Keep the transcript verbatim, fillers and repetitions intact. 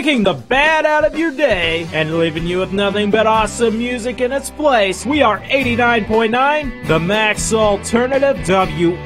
taking the bad out of your day and leaving you with nothing but awesome music in its place. We are eighty-nine point nine, the Max Alternative W